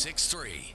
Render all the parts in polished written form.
96.3.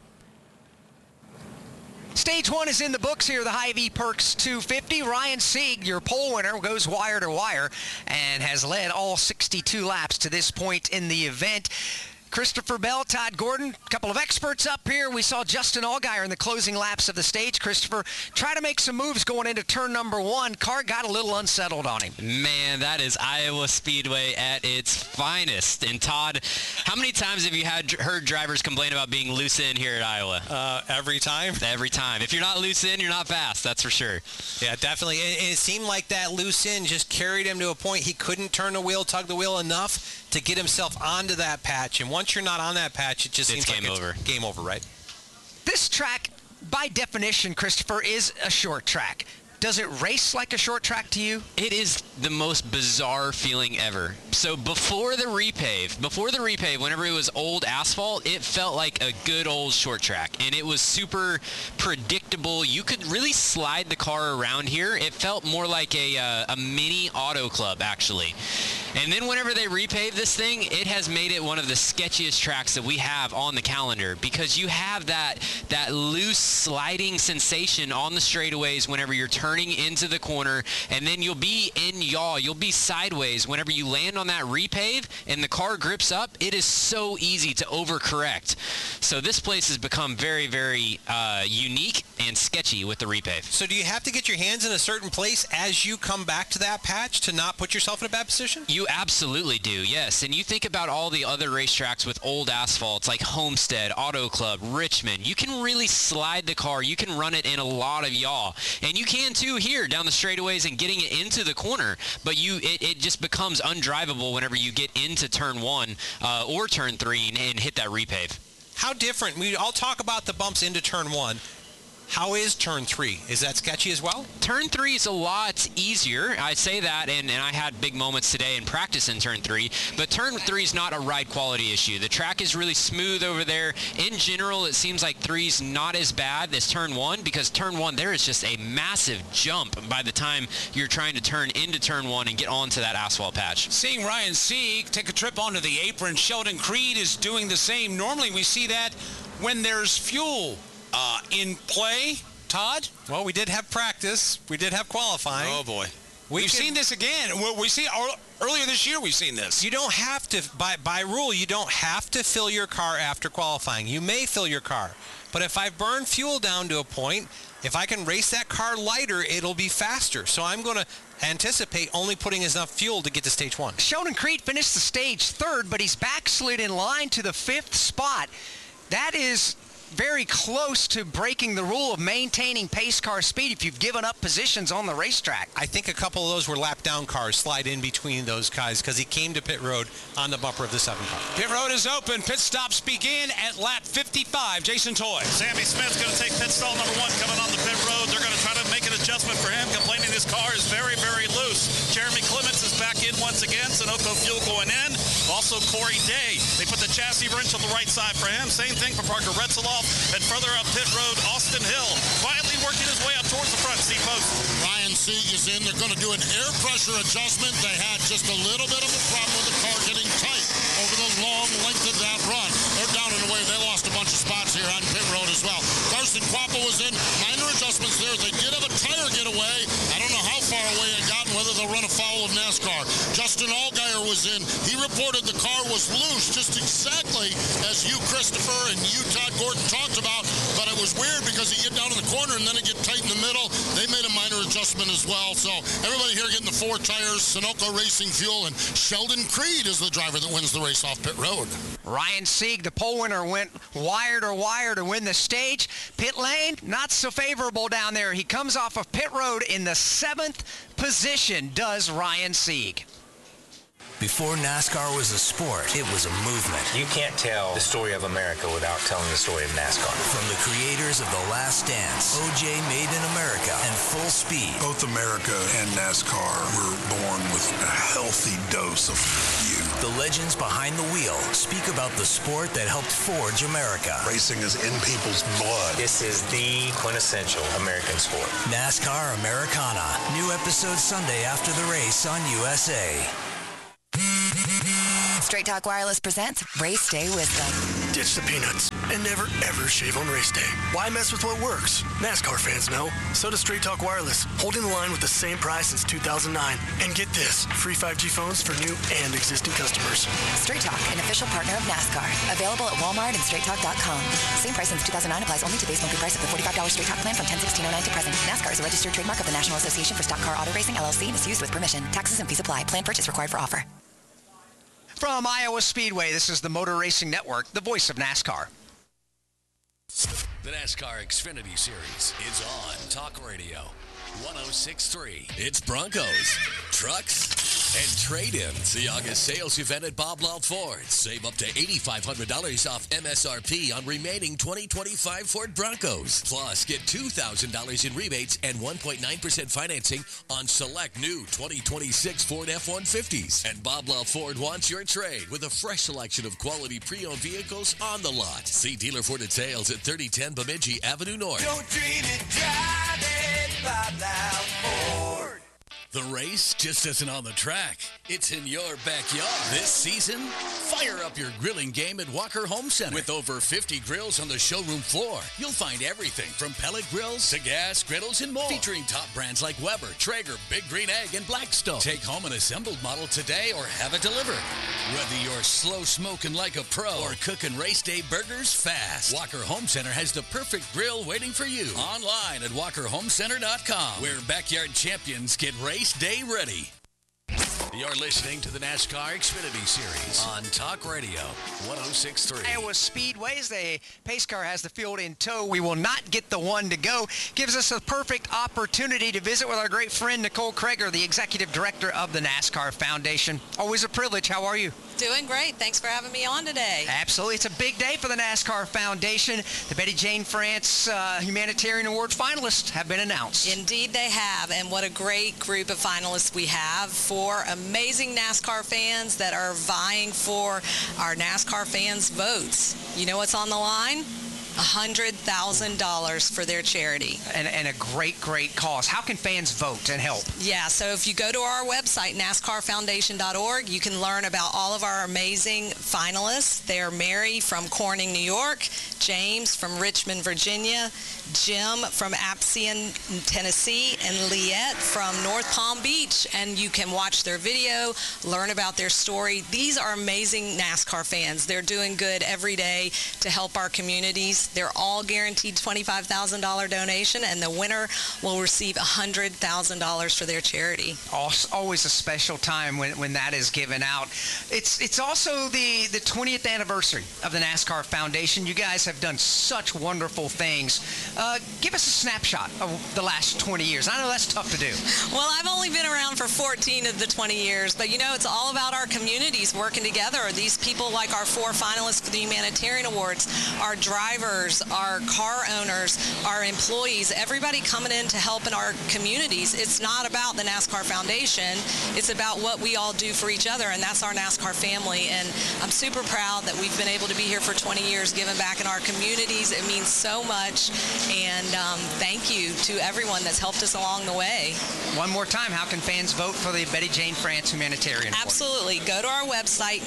Stage 1 is in the books here, the Hy-Vee Perks 250. Ryan Sieg, your pole winner, goes wire to wire and has led all 62 laps to this point in the event. Christopher Bell, Todd Gordon, a couple of experts up here. We saw Justin Allgaier in the closing laps of the stage. Christopher, try to make some moves going into turn number 1. Car got a little unsettled on him. Man, that is Iowa Speedway at its finest. And Todd, how many times have you heard drivers complain about being loose in here at Iowa? Every time. Every time. If you're not loose in, you're not fast, that's for sure. Yeah, definitely. It seemed like that loose in just carried him to a point he couldn't turn the wheel, tug the wheel enough to get himself onto that patch. And once you're not on that patch, it just seems like it's game over, right? This track, by definition, Christopher, is a short track. Does it race like a short track to you? It is the most bizarre feeling ever. So before the repave, whenever it was old asphalt, it felt like a good old short track. And it was super predictable. You could really slide the car around here. It felt more like a mini auto club, actually. And then whenever they repave this thing, it has made it one of the sketchiest tracks that we have on the calendar, because you have that loose sliding sensation on the straightaways whenever you're turning into the corner, and then you'll be in yaw. You'll be sideways whenever you land on that repave and the car grips up. It is so easy to overcorrect. So this place has become very, very unique and sketchy with the repave. So do you have to get your hands in a certain place as you come back to that patch to not put yourself in a bad position? You absolutely do, yes. And you think about all the other racetracks with old asphalts like Homestead, Auto Club, Richmond. You can really slide the car. You can run it in a lot of yaw. And you can too here down the straightaways and getting it into the corner. But it just becomes undrivable whenever you get into turn 1 or turn 3 and hit that repave. How different? I'll talk about the bumps into turn 1. How is turn 3? Is that sketchy as well? Turn 3 is a lot easier. I say that, and I had big moments today in practice in turn 3, but turn 3 is not a ride quality issue. The track is really smooth over there. In general, it seems like 3's not as bad as turn 1, because turn 1, there is just a massive jump by the time you're trying to turn into turn 1 and get onto that asphalt patch. Seeing Ryan Sieg take a trip onto the apron, Sheldon Creed is doing the same. Normally we see that when there's fuel in play. Todd? Well, we did have practice. We did have qualifying. Oh, boy. We've seen this again. We see earlier this year we've seen this. You don't have to, by rule, you don't have to fill your car after qualifying. You may fill your car. But if I burn fuel down to a point, if I can race that car lighter, it'll be faster. So I'm going to anticipate only putting enough fuel to get to stage 1. Sheldon Creed finished the stage 3rd, but he's backslid in line to the 5th spot. That is very close to breaking the rule of maintaining pace car speed if you've given up positions on the racetrack. I think a couple of those were lap down cars slide in between those guys because he came to pit road on the bumper of the 7 car. Pit road is open. Pit stops begin at lap 55. Jason Toy. Sammy Smith's going to take pit stall number 1 coming on the pit road. They're going to try to make an adjustment for him, complaining this car is very, very loose. Jeremy Clements is back in once again. Sunoco Fuel going in. Also Corey Day. They put the chassis wrench on the right side for him. Same thing for Parker Retzeloff. And further up pit road, Austin Hill quietly working his way up towards the front seat post. Ryan Sieg is in. They're going to do an air pressure adjustment. They had just a little bit of a problem with the car getting tight over the long length of that run. They're down and away. They lost a bunch of spots here on pit road as well. Carson Quappa was in. Minor adjustments there. They did have a tire getaway. I don't know how far away it got and whether they'll run afoul of NASCAR. Justin Allgaier was in. He reported the car was loose, just exactly as you, Christopher, and you, Todd Gordon, talked about. But it was weird because you get down in the corner and then it get tight in the middle. They made a minor adjustment as well. So everybody here getting the 4 tires, Sunoco Racing Fuel, and Sheldon Creed is the driver that wins the race off pit road. Ryan Sieg, the pole winner, went wire to wire to win the stage. Pit lane, not so favorable down there. He comes off of pit road in the 7th position, does Ryan Sieg. Before NASCAR was a sport, it was a movement. You can't tell the story of America without telling the story of NASCAR. From the creators of The Last Dance, OJ Made in America, and Full Speed. Both America and NASCAR were born with a healthy dose of youth. The legends behind the wheel speak about the sport that helped forge America. Racing is in people's blood. This is the quintessential American sport. NASCAR Americana. New episode Sunday after the race on USA. Straight Talk Wireless presents Race Day Wisdom. Ditch the peanuts and never, ever shave on race day. Why mess with what works? NASCAR fans know. So does Straight Talk Wireless, holding the line with the same price since 2009. And get this, free 5G phones for new and existing customers. Straight Talk, an official partner of NASCAR. Available at Walmart and StraightTalk.com. Same price since 2009 applies only to base monthly price of the $45 Straight Talk plan from 10/16/09 to present. NASCAR is a registered trademark of the National Association for Stock Car Auto Racing, LLC, and is used with permission. Taxes and fees apply. Plan purchase required for offer. From Iowa Speedway, this is the Motor Racing Network, the voice of NASCAR. The NASCAR Xfinity Series is on Talk Radio 106.3. It's Broncos, trucks, and trade-ins. The August sales event at Bob Law Ford. Save up to $8,500 off MSRP on remaining 2025 Ford Broncos. Plus, get $2,000 in rebates and 1.9% financing on select new 2026 Ford F-150s. And Bob Law Ford wants your trade with a fresh selection of quality pre-owned vehicles on the lot. See Dealer Ford at sales at 3010 Bemidji Avenue North. Don't dream it, drive it, Bob Law Ford. The race just isn't on the track. It's in your backyard. This season, fire up your grilling game at Walker Home Center. With over 50 grills on the showroom floor, you'll find everything from pellet grills to gas griddles and more. Featuring top brands like Weber, Traeger, Big Green Egg, and Blackstone. Take home an assembled model today or have it delivered. Whether you're slow smoking like a pro or cooking race day burgers fast, Walker Home Center has the perfect grill waiting for you. Online at walkerhomecenter.com, where backyard champions get race day ready. You're listening to the NASCAR Xfinity Series on Talk Radio 106.3. Iowa Speedways, the pace car has the field in tow. We will not get the one to go. Gives us a perfect opportunity to visit with our great friend Nicole Kreger, the executive director of the NASCAR Foundation. Always a privilege. How are you? Doing great. Thanks for having me on today. Absolutely. It's a big day for the NASCAR Foundation. The Betty Jane France Humanitarian Award finalists have been announced. Indeed they have, and what a great group of finalists we have. 4 amazing NASCAR fans that are vying for our NASCAR fans' votes. You know what's on the line? $100,000 for their charity. And a great, great cause. How can fans vote and help? Yeah, so if you go to our website, NASCARfoundation.org, you can learn about all of our amazing finalists. They're Mary from Corning, New York, James from Richmond, Virginia, Jim from Apian, Tennessee, and Liette from North Palm Beach. And you can watch their video, learn about their story. These are amazing NASCAR fans. They're doing good every day to help our communities. They're all guaranteed $25,000 donation, and the winner will receive $100,000 for their charity. Always a special time when that is given out. It's also the 20th anniversary of the NASCAR Foundation. You guys have done such wonderful things. Give us a snapshot of the last 20 years. I know that's tough to do. Well, I've only been around for 14 of the 20 years, but it's all about our communities working together. These people like our 4 finalists for the Humanitarian Awards, our drivers, our car owners, our employees, everybody coming in to help in our communities. It's not about the NASCAR Foundation. It's about what we all do for each other, and that's our NASCAR family. And I'm super proud that we've been able to be here for 20 years giving back in our communities. It means so much, and thank you to everyone that's helped us along the way. One more time, how can fans vote for the Betty Jane France Humanitarian Award? Absolutely. Go to our website,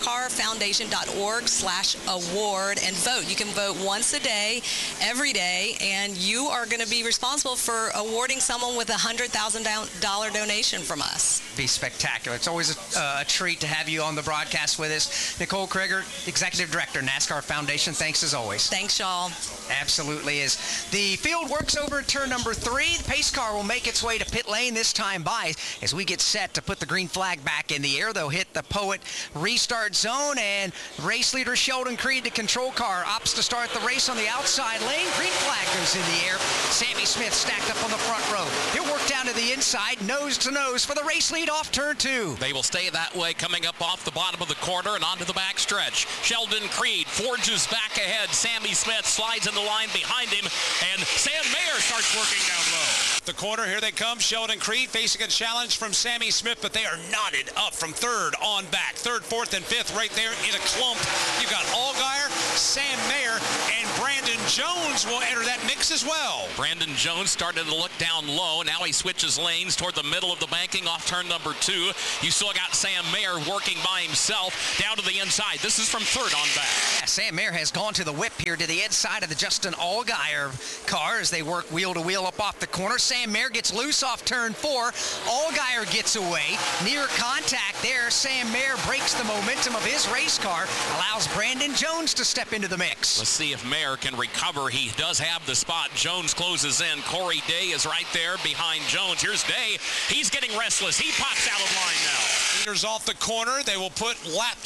NASCARfoundation.org/award, and vote. You can vote once a day, every day, and you are going to be responsible for awarding someone with a $100,000 donation from us. Be spectacular. It's always a treat to have you on the broadcast with us. Nicole Kreger, Executive Director, NASCAR Foundation. Thanks as always. Thanks, y'all. Absolutely is. The field works over at turn number 3. The pace car will make its way to pit lane this time by as we get set to put the green flag back in the air. They'll hit the Poet restart zone, and race leader Sheldon Creed, the control car, opts to start the race on the outside lane. Green flag goes in the air. Sammy Smith stacked up on the front row. He'll work down to the inside, nose to nose for the race lead off turn 2. They will stay that way coming up off the bottom of the corner and onto the back stretch. Sheldon Creed forges back ahead. Sammy Smith slides in the line behind him, and Sam Mayer starts working down low. The corner, here they come. Sheldon Creed facing a challenge from Sammy Smith, but they are knotted up from 3rd on back. 3rd, 4th, and 5th right there in a clump. You've got Allgaier, Sam Mayer, and Brandon Jones Jones will enter that mix as well. Brandon Jones started to look down low. Now he switches lanes toward the middle of the banking off turn number 2. You still got Sam Mayer working by himself down to the inside. This is from third on back. Yeah, Sam Mayer has gone to the whip here to the inside of the Justin Allgaier car as they work wheel to wheel up off the corner. Sam Mayer gets loose off turn 4. Allgaier gets away. Near contact there. Sam Mayer breaks the momentum of his race car, allows Brandon Jones to step into the mix. Let's see if Mayer can recover. He does have the spot. Jones closes in. Corey Day is right there behind Jones. Here's Day. He's getting restless. He pops out of line now. Leaders off the corner. They will put lap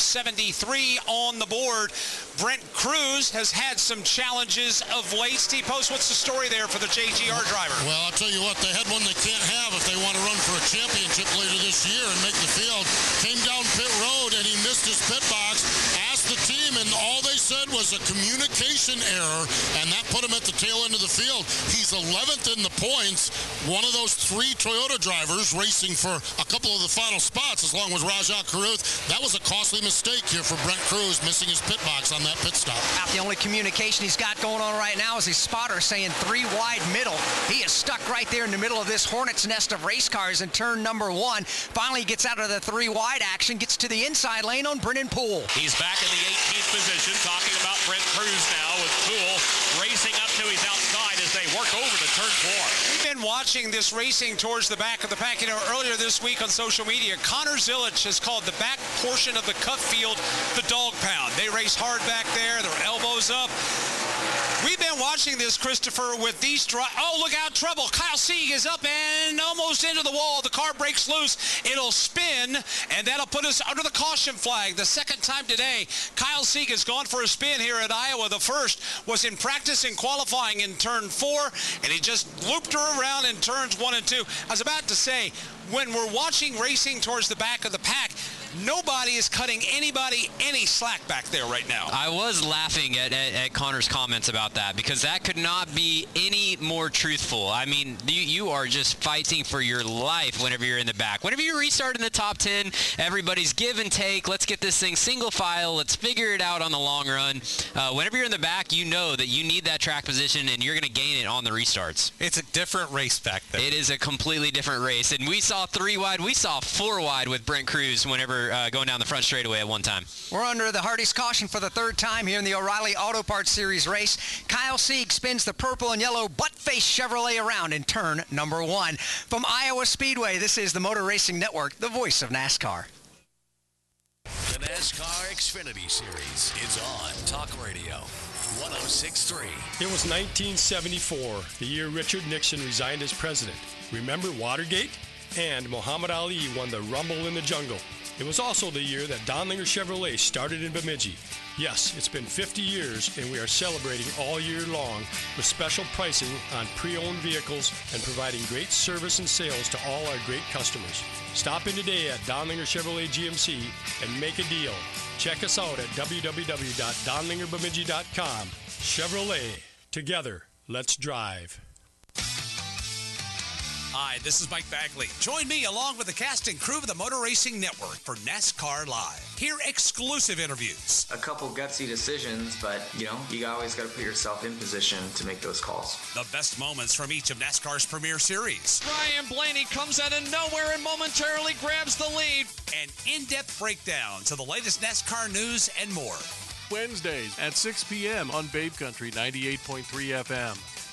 73 on the board. Brent Cruz has had some challenges of late. Steve Post, what's the story there for the JGR driver? Well, I'll tell you what, they had one they can't have if they want to run for a championship later this year and make the field. Came down pit road and he missed his pit box. Asked the team, and all they said was a communication error, and that put him at the tail end of the field. He's 11th in the points. One of those 3 Toyota drivers racing for a couple of the final spots, as long as Rajah Caruth. That was a costly mistake here for Brent Cruz, missing his pit box on that pit stop. About the only communication he's got going on right now is his spotter saying 3 wide middle. He is stuck right there in the middle of this hornet's nest of race cars in turn number 1. Finally gets out of the 3 wide action, gets to the inside lane on Brennan Poole. He's back in the 18th position, talking about Brent Cruz now with Poole racing up to his outside as they work over to turn 4. We've been watching this racing towards the back of the pack. You know, earlier this week on social media, Connor Zilic has called the back portion of the cut field the dog pound. They race hard back there, their elbows up. We've been watching this, Christopher, with these oh, look out, trouble. Kyle Sieg is up and almost into the wall. The car breaks loose. It'll spin, and that'll put us under the caution flag. The second time today, Kyle Sieg has gone for a spin here at Iowa. The first was in practice and qualifying in turn 4, and he just looped her around in turns 1 and 2. I was about to say, when we're watching racing towards the back of the pack, nobody is cutting anybody any slack back there right now. I was laughing at Connor's comments about that because that could not be any more truthful. I mean, you are just fighting for your life whenever you're in the back. Whenever you restart in the top 10, everybody's give and take. Let's get this thing single file. Let's figure it out on the long run. Whenever you're in the back, you know that you need that track position and you're going to gain it on the restarts. It's a different race back there. It is a completely different race. And we saw 3 wide. We saw 4 wide with Brent Cruz whenever going down the front straightaway at one time. We're under the Hardy's caution for the 3rd time here in the O'Reilly Auto Parts Series race. Kyle Sieg spins the purple and yellow butt-face Chevrolet around in turn number 1. From Iowa Speedway, this is the Motor Racing Network, the voice of NASCAR. The NASCAR Xfinity Series is on Talk Radio 106.3. It was 1974, the year Richard Nixon resigned as president. Remember Watergate? And Muhammad Ali won the Rumble in the Jungle. It was also the year that Donlinger Chevrolet started in Bemidji. Yes, it's been 50 years, and we are celebrating all year long with special pricing on pre-owned vehicles and providing great service and sales to all our great customers. Stop in today at Donlinger Chevrolet GMC and make a deal. Check us out at www.donlingerbemidji.com. Chevrolet. Together, let's drive. Hi, this is Mike Bagley. Join me along with the cast and crew of the Motor Racing Network for NASCAR Live. Hear exclusive interviews. A couple gutsy decisions, but, you always got to put yourself in position to make those calls. The best moments from each of NASCAR's premier series. Ryan Blaney comes out of nowhere and momentarily grabs the lead. And in-depth breakdowns of the latest NASCAR news and more. Wednesdays at 6 p.m. on Babe Country 98.3 FM.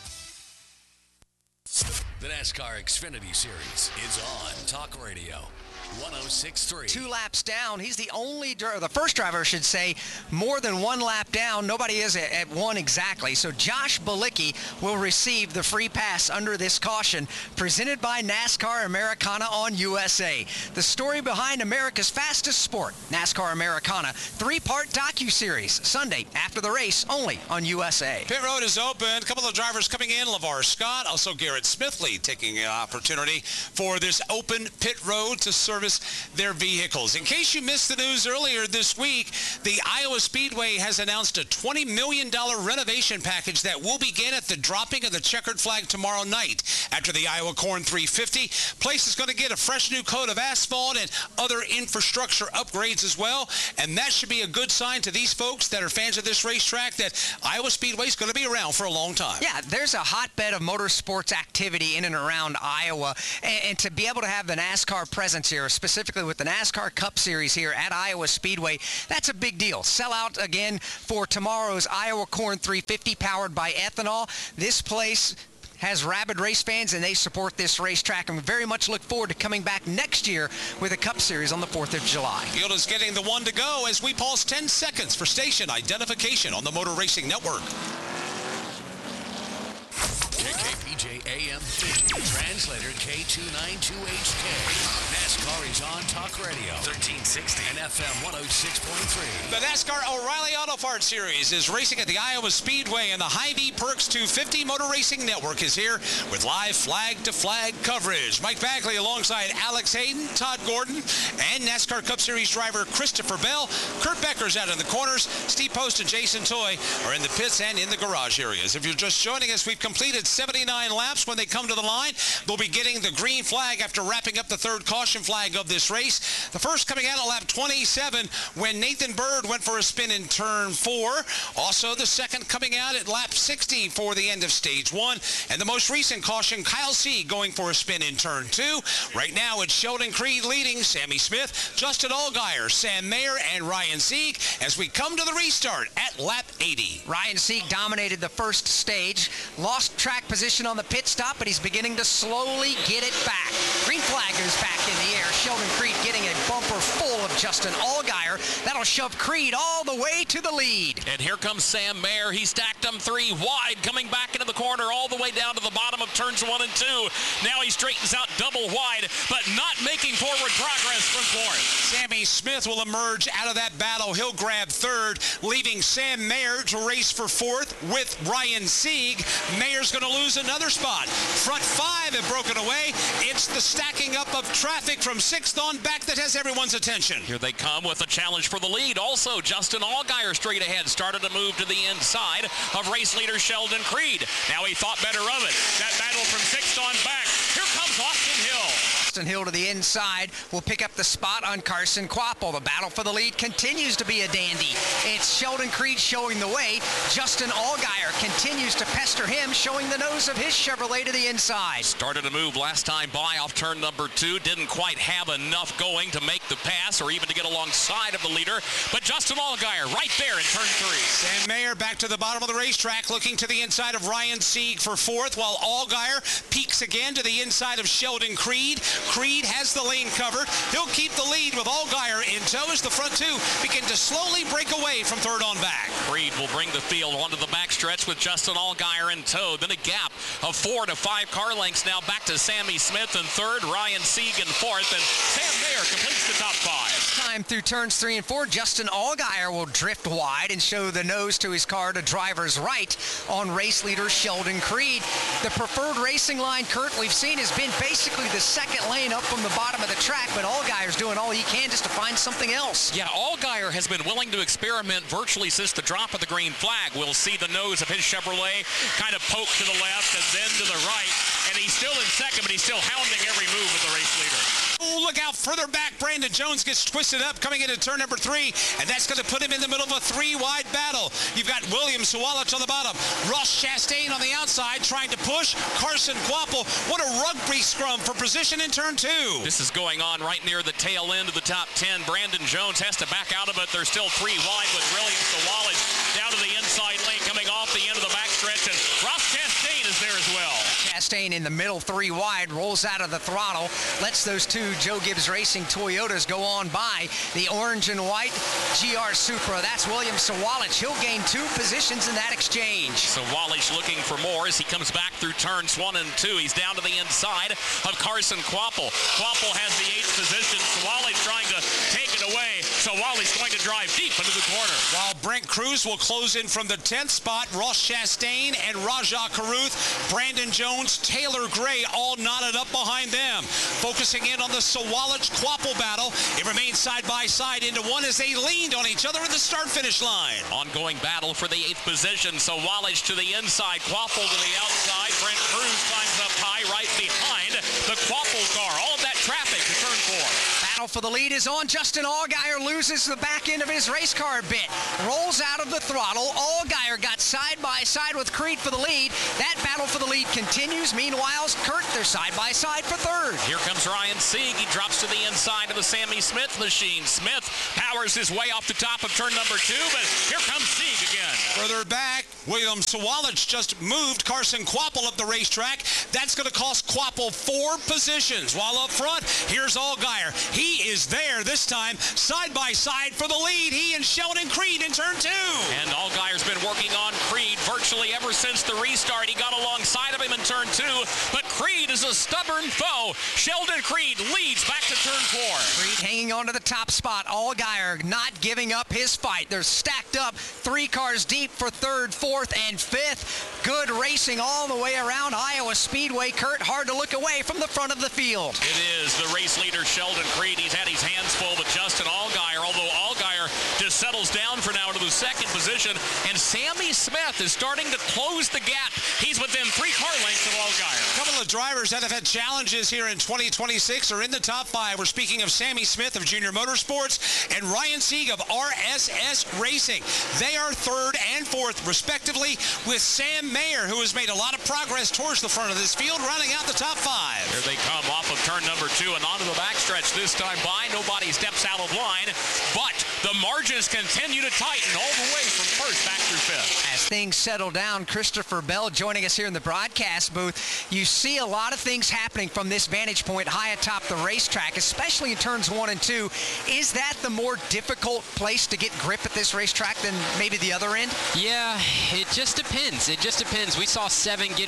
The NASCAR Xfinity Series is on Talk Radio 106.3. 2 laps down. He's the only the first driver, I should say, more than 1 lap down. Nobody is at 1 exactly. So Josh Bilicki will receive the free pass under this caution presented by NASCAR Americana on USA. The story behind America's fastest sport, NASCAR Americana, 3-part docuseries, Sunday after the race, only on USA. Pit road is open. A couple of drivers coming in. LeVar Scott, also Garrett Smithley taking an opportunity for this open pit road to serve service their vehicles. In case you missed the news earlier this week, the Iowa Speedway has announced a $20 million renovation package that will begin at the dropping of the checkered flag tomorrow night. After the Iowa Corn 350, place is going to get a fresh new coat of asphalt and other infrastructure upgrades as well, and that should be a good sign to these folks that are fans of this racetrack that Iowa Speedway is going to be around for a long time. Yeah, there's a hotbed of motorsports activity in and around Iowa, and to be able to have the NASCAR presence here, specifically with the NASCAR Cup Series here at Iowa Speedway, that's a big deal. Sell out again for tomorrow's Iowa Corn 350 powered by ethanol. This place has rabid race fans, and they support this racetrack, and we very much look forward to coming back next year with a Cup Series on the 4th of July. Field is getting the one to go as we pause 10 seconds for station identification on the Motor Racing Network. KKPJ AM 50, translator K292HK. NASCAR is on Talk Radio, 1360 and FM 106.3. The NASCAR O'Reilly Auto Parts Series is racing at the Iowa Speedway, and the Hy-Vee Perks 250 Motor Racing Network is here with live flag-to-flag coverage. Mike Bagley alongside Alex Hayden, Todd Gordon, and NASCAR Cup Series driver Christopher Bell. Kurt Becker's out in the corners. Steve Post and Jason Toy are in the pits and in the garage areas. If you're just joining us, we've completed 79 laps. When they come to the line, they'll be getting the green flag after wrapping up the third caution flag of this race. The first coming out at lap 27 when Nathan Bird went for a spin in turn 4. Also the second coming out at lap 60 for the end of stage 1. And the most recent caution, Kyle Sieg going for a spin in turn 2. Right now it's Sheldon Creed leading, Sammy Smith, Justin Allgaier, Sam Mayer, and Ryan Sieg as we come to the restart at lap 80. Ryan Sieg dominated the first stage, lost track position on the pit stop, but he's beginning to slowly get it back. Green flag goes back in the air. Sheldon Creed getting a bumper full of Justin Allgaier. That'll shove Creed all the way to the lead. And here comes Sam Mayer. He stacked them 3 wide, coming back into the corner all the way down to the bottom of turns 1 and 2. Now he straightens out double wide, but not making forward progress from 4th. Sammy Smith will emerge out of that battle. He'll grab 3rd, leaving Sam Mayer to race for 4th with Ryan Sieg. Mayer's going to lose another spot. Front 5 have broken away. It's the stacking up of traffic from 6th on back that has everyone's attention. Here they come with a challenge for the lead. Also, Justin Allgaier straight ahead started to move to the inside of race leader Sheldon Creed. Now he thought better of it. That battle from 6th on back. Here comes Austin Hill. Austin Hill to the inside will pick up the spot on Carson Kvapil. The battle for the lead continues to be a dandy. It's Sheldon Creed showing the way. Justin Allgaier continues to pester him, showing the nose of his Chevrolet to the inside. Started to move last time by off turn number 2. Didn't quite have enough going to make the pass or even to get alongside of the leader. But Justin Allgaier right there in turn 3. Sam Mayer back to the bottom of the racetrack, looking to the inside of Ryan Sieg for 4th, while Allgaier peeks again to the inside of Sheldon Creed. Creed has the lane covered. He'll keep the lead with Allgaier in tow as the front 2 begin to slowly break away from 3rd on back. Creed will bring the field onto the backstretch with Justin Allgaier in tow. Then a gap of 4 to 5 car lengths now back to Sammy Smith in 3rd, Ryan Sieg in 4th, and Sam Mayer completes the top 5. Time through turns 3 and 4, Justin Allgaier will drift wide and show the nose to his car to driver's right on race leader Sheldon Creed. The preferred racing line, Kurt, we've seen has been basically the second lane up from the bottom of the track, but Allgaier's doing all he can just to find something else. Yeah, Allgaier has been willing to experiment virtually since the drop of the green flag. We'll see the nose of his Chevrolet kind of poke to the left and then to the right, and he's still in second, but he's still hounding every move of the race leader. Oh, look out further back. Brandon Jones gets twisted up coming into turn number 3, and that's going to put him in the middle of a 3-wide battle. You've got William Sawalich on the bottom, Ross Chastain on the outside trying to push Carson Kvapil. What a rugby scrum for position in turn 2. This is going on right near the tail end of the top 10. Brandon Jones has to back out of it. They're still 3 wide with William Sawalich down to the inside lane coming off the end of the backstretch, and Ross Chastain is there as well. Chastain in the middle, 3 wide, rolls out of the throttle, lets those 2 Joe Gibbs Racing Toyotas go on by. The orange and white GR Supra, that's William Sawalich. He'll gain 2 positions in that exchange. Sawalich looking for more as he comes back through turns 1 and 2. He's down to the inside of Carson Kvapil. Kvapil has the 8th position. Sawalich trying to take it away. Sawalich going to drive deep into the corner. While Brent Cruz will close in from the 10th spot. Ross Chastain and Rajah Caruth, Brandon Jones, Taylor Gray all knotted up behind them. Focusing in on the Sawalich-Quapple battle, it remains side by side into one as they leaned on each other at the start-finish line. Ongoing battle for the 8th position. Sawalich to the inside, Quapple to the outside. Brent Cruz climbs up high right behind the Quapple car. All of that traffic to turn 4. Battle for the lead is on. Justin Allgaier loses the back end of his race car a bit. Rolls out of the throttle. Allgaier got side by side with Creed for the lead. That battle for the lead continues. Meanwhile, Kurt, they're side by side for third. Here comes Ryan Sieg. He drops to the inside of the Sammy Smith machine. Smith powers his way off the top of turn number 2, but here comes Sieg again. Further back, William Sawalich just moved Carson Quapple up the racetrack. That's going to cost Quapple 4 positions. While up front, here's Allgaier. He is there this time, side by side for the lead. He and Sheldon Creed in turn 2. And Allgaier's been working on Creed virtually ever since the restart. He got alongside of him in turn 2, but Creed is a stubborn foe. Sheldon Creed leads back to turn 4. Creed hanging on to the top spot. Allgaier not giving up his fight. They're stacked up 3 cars deep for 3rd, 4th, and 5th. Good racing all the way around Iowa Speedway. Kurt, hard to look away from the front of the field. It is the race leader, Sheldon Creed. He's had his hands full with Justin Allgaier, although Allgaier just settles down for now to the 2nd position. And Sammy Smith is starting to close the gap. He's within 3 car lengths of Allgaier. A couple of drivers that have had challenges here in 2026 are in the top 5. We're speaking of Sammy Smith of Junior Motorsports and Ryan Sieg of RSS Racing. They are 3rd and 4th, respectively, with Sam Mayer, who has made a lot of progress towards the front of this field, rounding out the top 5. Here they come off of turn number 2 and onto the backstretch this time by. Nobody steps out of line, but the margins continue to tighten all the way from 1st back through 5th. As things settle down, Christopher Bell joining us here in the broadcast booth. You see a lot of things happening from this vantage point high atop the racetrack, especially in turns 1 and 2. Is that the more difficult place to get grip at this racetrack than maybe the other end? Yeah, it just depends. It just depends. We saw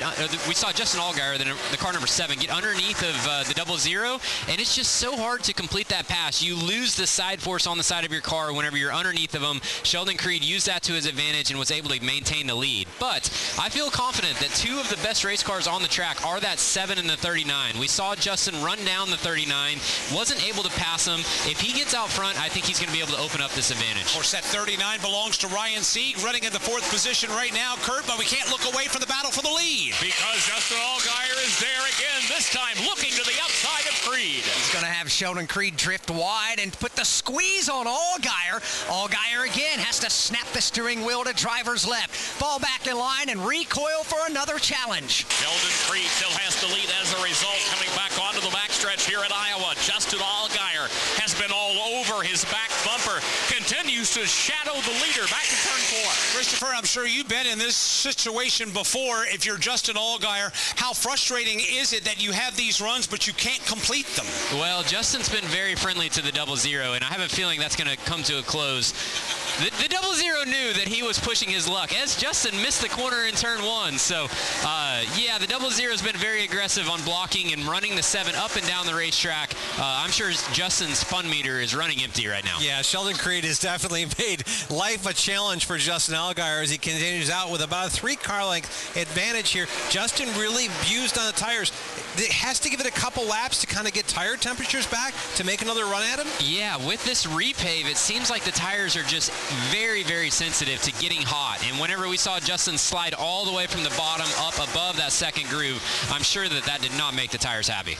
we saw Justin Allgaier, the car number 7, get underneath of the 00, and it's just so hard to complete that pass. You lose the side force on the side of your car whenever you're underneath of them. Sheldon Creed used that to his advantage and was able to maintain the lead. But I feel confident that 2 of the best race cars on the track are that 7 and the 39. We saw Justin run down the 39, wasn't able to pass him. If he gets out front, I think he's going to be able to open up this advantage. Of course, that 39 belongs to Ryan Sieg, running in the 4th position right now, Kurt, but we can't look away from the battle for the lead. Because Justin Allgaier is there again, this time looking to the outside of Creed. He's going to have Sheldon Creed drift wide and put the squeeze on Allgaier. Allgaier again has to snap the steering wheel to driver's left, fall back in line, and recoil for another challenge. Sheldon Creed still has the lead as a result, coming back onto the backstretch here at Iowa. Justin Allgaier has been all over his back bumper, continues to shadow the leader back to turn 4. Christopher, I'm sure you've been in this situation before. If you're Justin Allgaier, how frustrating is it that you have these runs but you can't complete them? Well, Justin's been very friendly to the 00, and I have a feeling that's going to come to a close. The 00 knew that he was pushing his luck, as Justin missed the corner in turn 1. So, yeah, the 00 has been very aggressive on blocking and running the 7 up and down the racetrack. I'm sure Justin's fun meter is running empty right now. Yeah, Sheldon Creed has definitely made life a challenge for Justin Allgaier as he continues out with about a 3 car length advantage here. Justin really abused on the tires. It has to give it a couple laps to kind of get tire temperatures back to make another run at him? Yeah, with this repave, it seems like the tires are just very, very sensitive to getting hot. And whenever we saw Justin slide all the way from the bottom up above that 2nd groove, I'm sure that did not make the tires happy.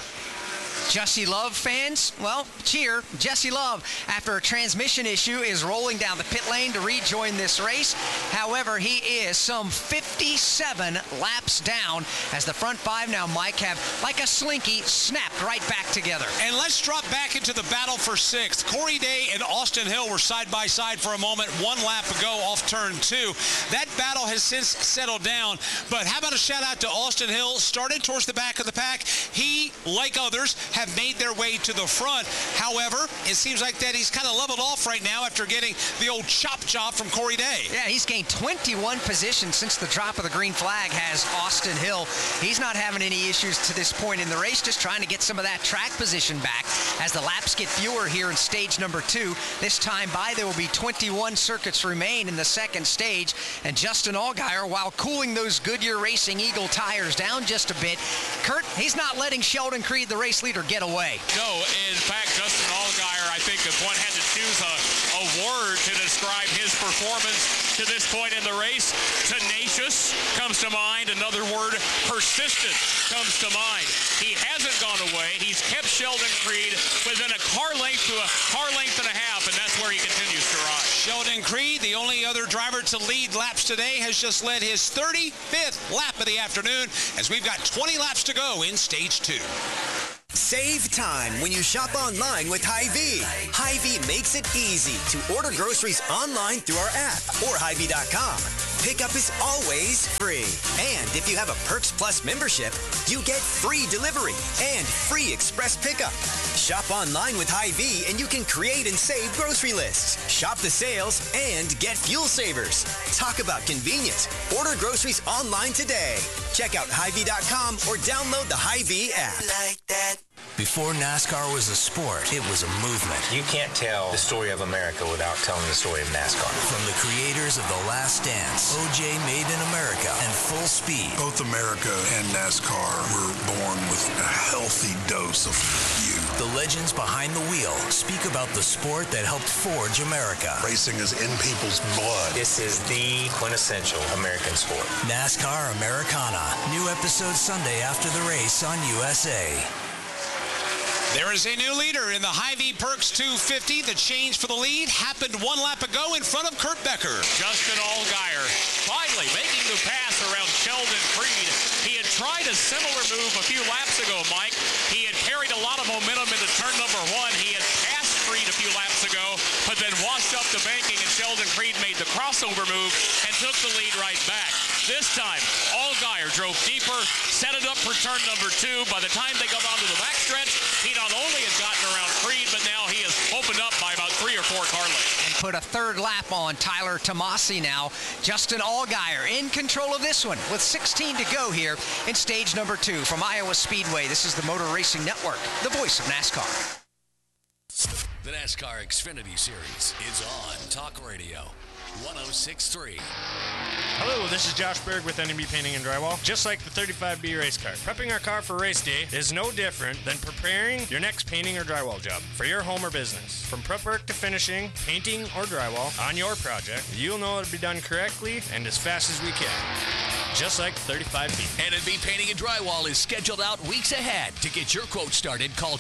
Jesse Love fans, well, cheer. Jesse Love, after a transmission issue, is rolling down the pit lane to rejoin this race. However, he is some 57 laps down as the front 5 now, Mike, have, like a slinky, snapped right back together. And let's drop back into the battle for 6th. Corey Day and Austin Hill were side by side for a moment 1 lap ago off turn 2. That battle has since settled down, but how about a shout out to Austin Hill? Started towards the back of the pack. He, like others, have made their way to the front. However, it seems like that he's kind of leveled off right now after getting the old chop job from Corey Day. Yeah, he's gained 21 positions since the drop of the green flag has Austin Hill. He's not having any issues to this point in the race, just trying to get some of that track position back as the laps get fewer here in stage number 2. This time by, there will be 21 circuits remain in the second stage, and Justin Allgaier, while cooling those Goodyear Racing Eagle tires down just a bit, Kurt, he's not letting Sheldon Creed, the race leader, get away. No, in fact, Justin Allgaier, I think if one had to choose a word to describe his performance to this point in the race, tenacious comes to mind. Another word, persistent, comes to mind. He hasn't gone away. He's kept Sheldon Creed within a car length to a car length and a half, and that's where he continues to ride. Sheldon Creed, the only other driver to lead laps today, has just led his 35th lap of the afternoon as we've got 20 laps to go in stage 2. Save time when you shop online with Hy-Vee. Hy-Vee makes it easy to order groceries online through our app or Hy-Vee.com. Pickup is always free. And if you have a Perks Plus membership, you get free delivery and free express pickup. Shop online with Hy-Vee and you can create and save grocery lists. Shop the sales and get fuel savers. Talk about convenience. Order groceries online today. Check out Hy-Vee.com or download the Hy-Vee app. Like that. Before NASCAR was a sport, it was a movement. You can't tell the story of America without telling the story of NASCAR. From the creators of The Last Dance, OJ Made in America, and Full Speed. Both America and NASCAR were born with a healthy dose of you. The legends behind the wheel speak about the sport that helped forge America. Racing is in people's blood. This is the quintessential American sport. NASCAR Americana. New episode Sunday after the race on USA. There is a new leader in the Hy-Vee Perks 250. The change for the lead happened 1 lap ago in front of Kurt Becker. Justin Allgaier finally making the pass around Sheldon Creed. He had tried a similar move a few laps ago, Mike. He had carried a lot of momentum into turn number 1. He had passed Creed a few laps ago, but then washed up the banking, and Sheldon Creed made the crossover move and took the lead right back. This time, Allgaier drove deeper, set it up for turn number 2. By the time they got onto the backstretch, he not only has gotten around Creed, but now he has opened up by about 3 or 4 car lengths. And put a third lap on Tyler Tomasi now. Justin Allgaier in control of this one with 16 to go here in stage number 2 from Iowa Speedway. This is the Motor Racing Network, the voice of NASCAR. The NASCAR Xfinity Series is on Talk Radio 106.3. Hello, this is Josh Berg with NMB Painting and Drywall. Just like the 35B race car, prepping our car for race day is no different than preparing your next painting or drywall job for your home or business. From prep work to finishing, painting or drywall on your project, you'll know it'll be done correctly and as fast as we can. Just like 35B. NMB Painting and Drywall is scheduled out weeks ahead. To get your quote started, call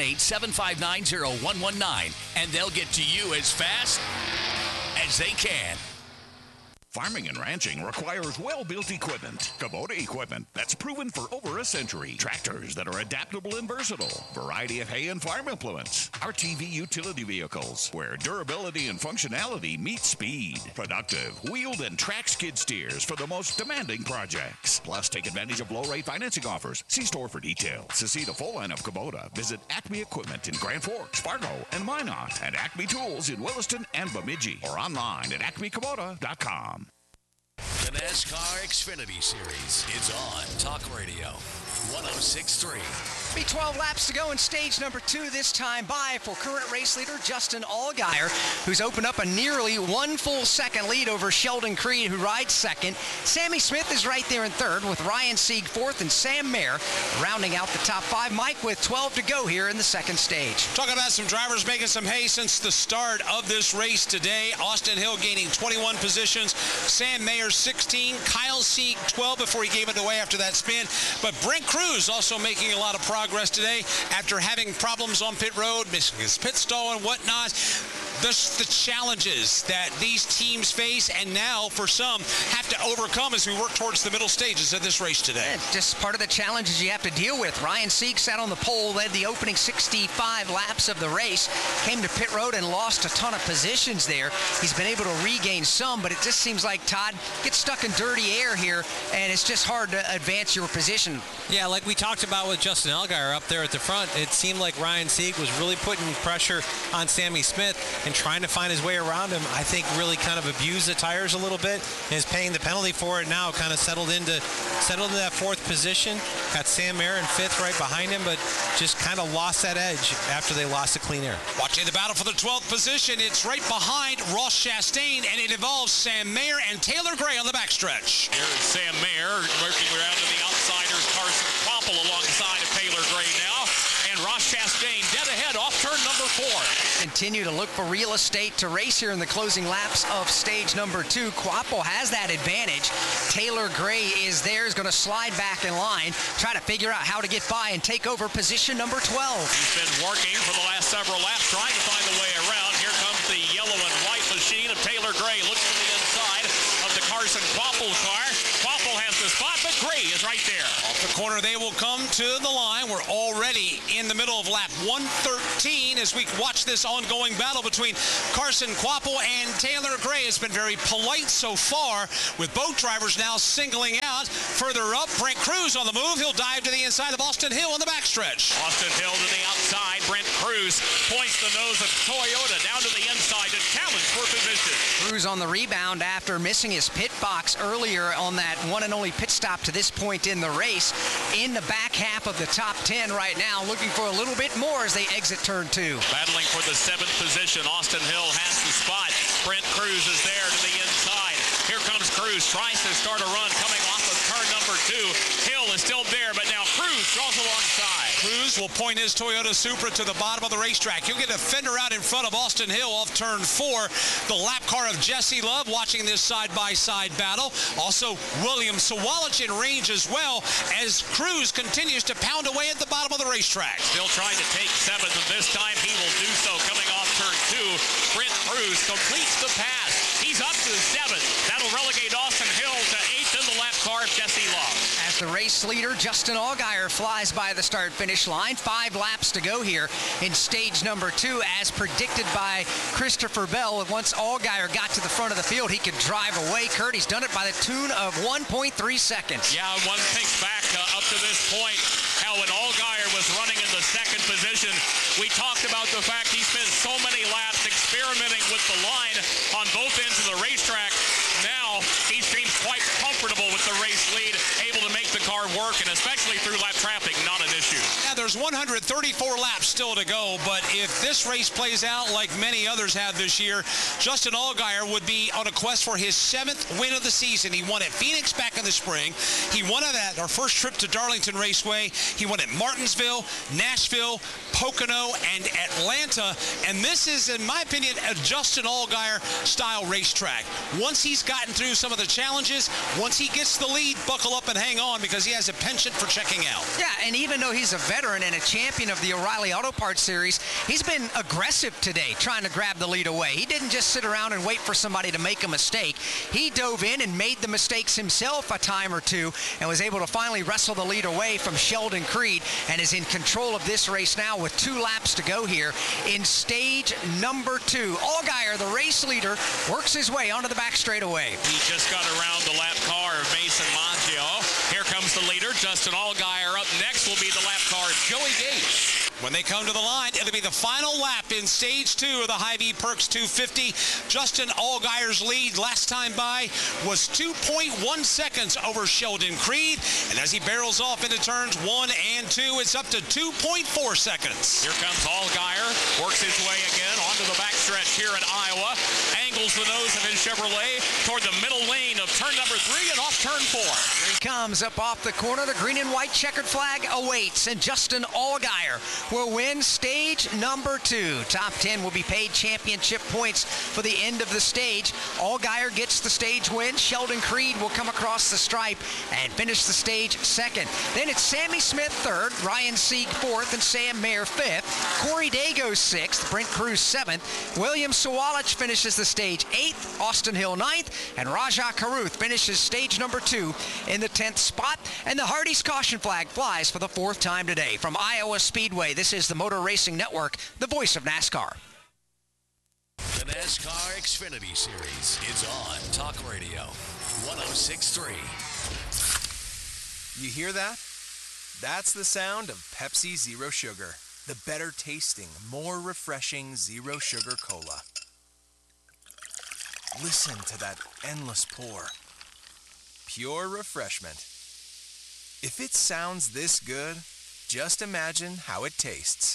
218-759-0119, and they'll get to you as fast as they can. Farming and ranching requires well-built equipment. Kubota equipment that's proven for over a century. Tractors that are adaptable and versatile. Variety of hay and farm implements. RTV utility vehicles where durability and functionality meet speed. Productive, wheeled and track skid steers for the most demanding projects. Plus, take advantage of low-rate financing offers. See store for details. To see the full line of Kubota, visit Acme Equipment in Grand Forks, Fargo, and Minot. And Acme Tools in Williston and Bemidji. Or online at acmekubota.com. The NASCAR Xfinity Series is on Talk Radio 106.3. Be 12 laps to go in stage number 2, this time by for current race leader Justin Allgaier, who's opened up a nearly 1 full second lead over Sheldon Creed, who rides second. Sammy Smith is right there in third, with Ryan Sieg fourth and Sam Mayer rounding out the top 5. Mike, with 12 to go here in the second stage. Talking about some drivers making some hay since the start of this race today. Austin Hill gaining 21 positions. Sam Mayer 16. Kyle Sieg 12 before he gave it away after that spin. But Brent Cruz also making a lot of progress today after having problems on pit road, missing his pit stall and whatnot. the challenges that these teams face and now for some have to overcome as we work towards the middle stages of this race today. Yeah, just part of the challenges you have to deal with. Ryan Sieg sat on the pole, led the opening 65 laps of the race, came to pit road and lost a ton of positions there. He's been able to regain some, but it just seems like Todd gets stuck in dirty air here, and it's just hard to advance your position. Yeah, like we talked about with Justin Allgaier up there at the front, it seemed like Ryan Sieg was really putting pressure on Sammy Smith and trying to find his way around him. I think really kind of abused the tires a little bit and is paying the penalty for it now. Kind of settled into that fourth position. Got Sam Mayer in fifth right behind him, but just kind of lost that edge after they lost the clean air. Watching the battle for the 12th position, it's right behind Ross Chastain, and it involves Sam Mayer and Taylor Gray on the backstretch. Here's Sam Mayer working around to the outsiders. Carson Kvapil alongside of Taylor Gray now. And Ross Chastain dead ahead off turn number 4. Continue to look for real estate to race here in the closing laps of stage number 2. Kvapil has that advantage. Taylor Gray is there, is going to slide back in line, try to figure out how to get by and take over position number 12. He's been working for the last several laps trying to find a way around. Here comes the yellow and white machine of Taylor Gray. Looks to the inside of the Carson Kvapil car. Kvapil has the spot, but Gray is right there. Off the corner, they will come to the line. We're already in the middle of lap 113 as we watch this ongoing battle between Carson Kvapil and Taylor Gray. It's been very polite so far, with both drivers now singling out. Further up, Brent Cruz on the move. He'll dive to the inside of Austin Hill on the backstretch. Austin Hill to the outside. Brent Cruz points the nose of Toyota down to the inside to challenge for position. Cruz on the rebound after missing his pit box earlier on that one and only pit stop to this point in the race. In the back half of the top 10 right now, looking for a little bit more as they exit turn 2. Battling for the 7th position. Austin Hill has the spot. Brent Cruz is there to the inside. Here comes Cruz. Tries to start a run coming off of turn number 2. Hill is still there, but now Cruz draws alongside. Cruz will point his Toyota Supra to the bottom of the racetrack. You'll get a fender out in front of Austin Hill off turn 4. The lap car of Jesse Love watching this side-by-side battle. Also, William Sawalich in range as well as Cruz continues to pound away at the bottom of the racetrack. Still trying to take 7th, and this time he will do so coming off turn 2. Brent Cruz completes the pass. He's up to 7th. That'll relegate Austin Hill to 8th in the lap car of Jesse Love. As the race leader, Justin Allgaier, flies by the start-finish line. 5 laps to go here in stage number 2, as predicted by Christopher Bell. Once Allgaier got to the front of the field, he could drive away. Kurt, he's done it by the tune of 1.3 seconds. Yeah, one thinks back up to this point, how when Allgaier was running in the 2nd position, we talked about the fact he spent so many laps experimenting with the line on both ends of the racetrack. Now he seems quite comfortable with the race lead, able to make the car work, and especially through lap traffic, not an issue. Yeah, there's 134 laps still to go, but if this race plays out like many others have this year, Justin Allgaier would be on a quest for his 7th win of the season. He won at Phoenix back in the spring. He won it at our first trip to Darlington Raceway. He won at Martinsville, Nashville, Pocono, and Atlanta. And this is, in my opinion, a Justin Allgaier style racetrack. Once he's gotten through some of the challenges, once he gets the lead, buckle up and hang on, because he has a penchant for checking out. Yeah, and even though he's a veteran and a champion of the O'Reilly Auto Parts Series, he's been aggressive today trying to grab the lead away. He didn't just sit around and wait for somebody to make a mistake. He dove in and made the mistakes himself a time or two and was able to finally wrestle the lead away from Sheldon Creed, and is in control of this race now with 2 laps to go here in stage number 2. Allgaier, the race leader, works his way onto the back straightaway. He just got around the lap car of Mason Maggio. Here comes the leader, Justin Allgaier. Up next will be the lap car of Joey Gates. When they come to the line, it'll be the final lap in stage 2 of the Hy-Vee Perks 250. Justin Allgaier's lead last time by was 2.1 seconds over Sheldon Creed. And as he barrels off into turns 1 and 2, it's up to 2.4 seconds. Here comes Allgaier, works his way again onto the backstretch here in Iowa. Angles the nose of his Chevrolet toward the middle lane of turn number 3 and off turn 4. Here he comes up off the corner. The green and white checkered flag awaits, and Justin Allgaier will win stage number 2. Top 10 will be paid championship points for the end of the stage. Allgaier gets the stage win. Sheldon Creed will come across the stripe and finish the stage second. Then it's Sammy Smith third, Ryan Sieg fourth, and Sam Mayer fifth. Corey Day goes sixth, Brent Cruz seventh. William Sawalich finishes the stage eighth, Austin Hill ninth, and Raja Karuth finishes stage number 2 in the 10th spot. And the Hardee's caution flag flies for the 4th time today. From Iowa Speedway, this is the Motor Racing Network, the voice of NASCAR. The NASCAR Xfinity Series is on Talk Radio 106.3. You hear that? That's the sound of Pepsi Zero Sugar, the better tasting, more refreshing Zero Sugar Cola. Listen to that endless pour. Pure refreshment. If it sounds this good, just imagine how it tastes.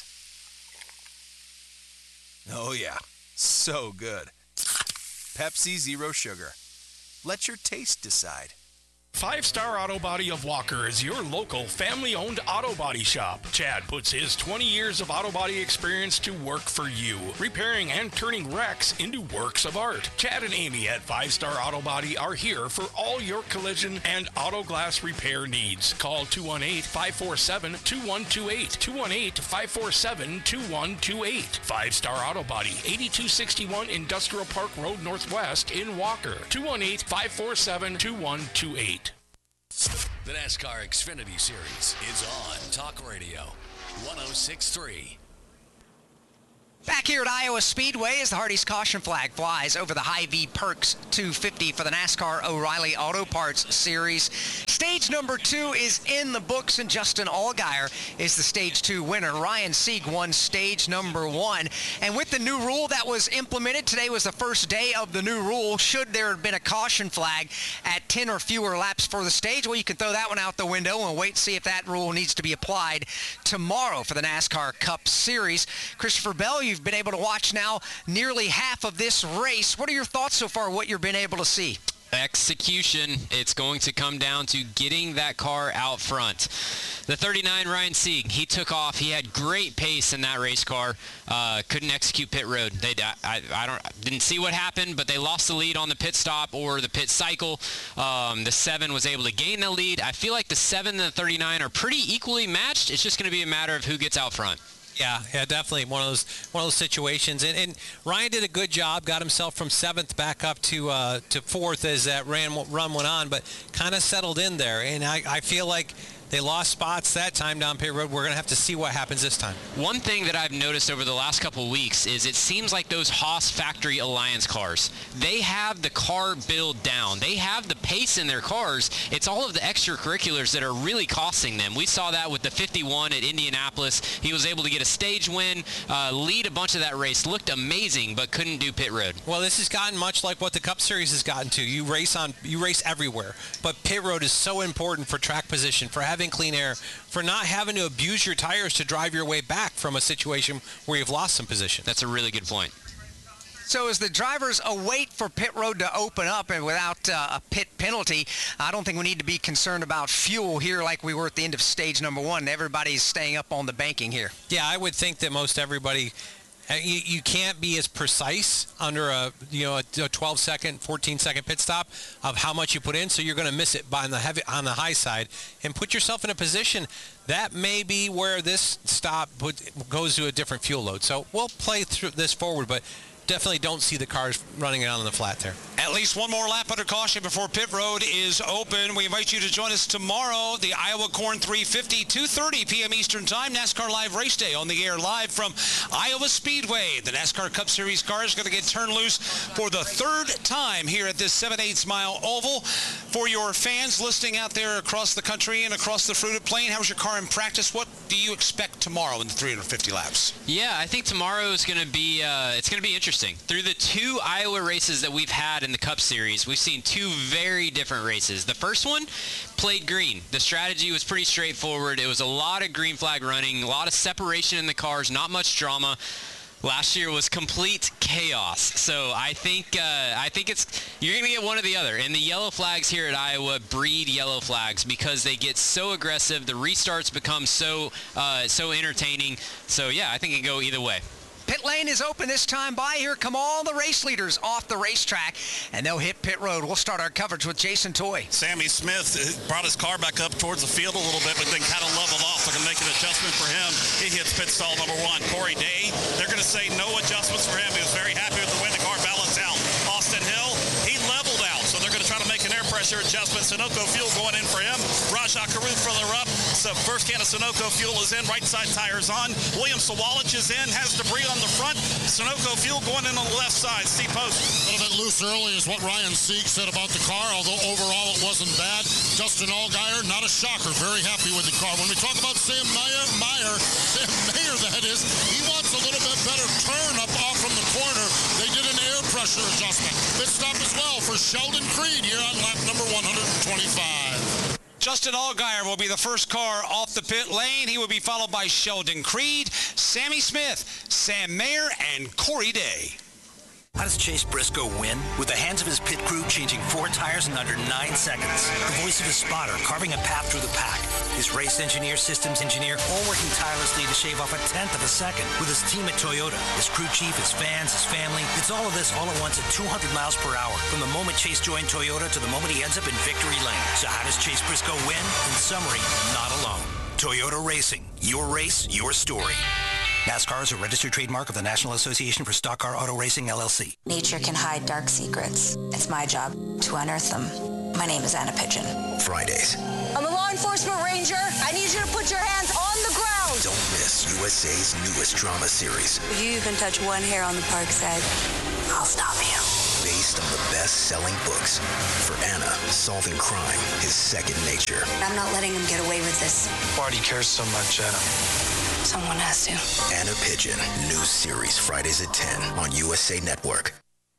Oh yeah, so good. Pepsi Zero Sugar. Let your taste decide. 5 Star Auto Body of Walker is your local family-owned auto body shop. Chad puts his 20 years of auto body experience to work for you, repairing and turning wrecks into works of art. Chad and Amy at 5 Star Auto Body are here for all your collision and auto glass repair needs. Call 218-547-2128, 218-547-2128. 5 Star Auto Body, 8261 Industrial Park Road Northwest in Walker, 218-547-2128. The NASCAR Xfinity Series is on Talk Radio 106.3. Back here at Iowa Speedway as the Hardee's caution flag flies over the Hy-Vee Perks 250 for the NASCAR O'Reilly Auto Parts Series. Stage number 2 is in the books, and Justin Allgaier is the stage 2 winner. Ryan Sieg won stage number 1. And with the new rule that was implemented, today was the first day of the new rule. Should there have been a caution flag at 10 or fewer laps for the stage, well, you can throw that one out the window and wait and see if that rule needs to be applied tomorrow for the NASCAR Cup Series. Christopher Bell, you've been able to watch now nearly half of this race. What are your thoughts so far, what you've been able to see? Execution. It's going to come down to getting that car out front. The 39 Ryan Sieg, he took off. He had great pace in that race car. Couldn't execute pit road. I didn't see what happened, but they lost the lead on the pit stop or the pit cycle. The 7 was able to gain the lead. I feel like the 7 and the 39 are pretty equally matched. It's just going to be a matter of who gets out front. Yeah, definitely one of those situations. And Ryan did a good job, got himself from 7th back up to 4th as that run went on, but kind of settled in there. And I feel like they lost spots that time down pit road. We're going to have to see what happens this time. One thing that I've noticed over the last couple of weeks is it seems like those Haas Factory Alliance cars, they have the car build down. They have the pace in their cars. It's all of the extracurriculars that are really costing them. We saw that with the 51 at Indianapolis. He was able to get a stage win, lead a bunch of that race. Looked amazing, but couldn't do pit road. Well, this has gotten much like what the Cup Series has gotten to. You race everywhere, but pit road is so important for track position, for having clean air, for not having to abuse your tires to drive your way back from a situation where you've lost some position. That's a really good point. So as the drivers await for pit road to open up and without a pit penalty, I don't think we need to be concerned about fuel here like we were at the end of stage number 1. Everybody's staying up on the banking here. Yeah, I would think that most everybody, you can't be as precise under a 12-second, 14-second pit stop of how much you put in, so you're going to miss it on the high side and put yourself in a position that may be where this stop goes to a different fuel load. So we'll play through this forward, but definitely don't see the cars running it on the flat there. At least one more lap under caution before pit road is open. We invite you to join us tomorrow, the Iowa Corn 350, 2:30 p.m. Eastern Time, NASCAR Live Race Day on the air live from Iowa Speedway. The NASCAR Cup Series car is going to get turned loose for the 3rd time here at this 7/8 mile oval. For your fans listening out there across the country and across the fruited plain, how's your car in practice? What do you expect tomorrow in the 350 laps? Yeah, I think tomorrow is going to be it's going to be interesting. Through the 2 Iowa races that we've had in the Cup Series, we've seen 2 very different races. The first one played green. The strategy was pretty straightforward. It was a lot of green flag running, a lot of separation in the cars, not much drama. Last year was complete chaos. So I think you're going to get one or the other. And the yellow flags here at Iowa breed yellow flags because they get so aggressive. The restarts become so entertaining. So, yeah, I think it can go either way. Pit lane is open this time by. Here come all the race leaders off the racetrack, and they'll hit pit road. We'll start our coverage with Jason Toy. Sammy Smith brought his car back up towards the field a little bit, but then kind of leveled off. They're going to make an adjustment for him. He hits pit stall number 1. Corey Day, they're going to say no adjustments for him. He was very happy with the way the car balanced out. Austin Hill, he leveled out, so they're going to try to make an air pressure adjustment. Sunoco fuel going in for him. Rajah Caruth further up. So first can of Sunoco fuel is in. Right side tires on. William Sawalich is in. Has debris on the front. Sunoco fuel going in on the left side. Steve Post. A little bit loose early is what Ryan Sieg said about the car, although overall it wasn't bad. Justin Allgaier, not a shocker. Very happy with the car. When we talk about Sam Mayer, that is, he wants a little bit better turn up off from the corner. They did an air pressure adjustment. Pit stop as well for Sheldon Creed here on lap number 125. Justin Allgaier will be the first car off the pit lane. He will be followed by Sheldon Creed, Sammy Smith, Sam Mayer, and Corey Day. How does Chase Briscoe win? With the hands of his pit crew changing 4 tires in under 9 seconds. The voice of his spotter carving a path through the pack. His race engineer, systems engineer, all working tirelessly to shave off 1/10 of a second. With his team at Toyota, his crew chief, his fans, his family. It's all of this all at once at 200 miles per hour. From the moment Chase joined Toyota to the moment he ends up in victory lane. So how does Chase Briscoe win? In summary, not alone. Toyota Racing. Your race, your story. NASCAR is a registered trademark of the National Association for Stock Car Auto Racing, LLC. Nature can hide dark secrets. It's my job to unearth them. My name is Anna Pigeon. Fridays. I'm a law enforcement ranger. I need you to put your hands on the ground. Don't miss USA's newest drama series. If you even touch one hair on the park's head, I'll stop you. Based on the best-selling books. For Anna, solving crime is second nature. I'm not letting him get away with this. Why do you care so much, Anna? Someone has to. Anna Pigeon, new series Fridays at 10 on USA Network.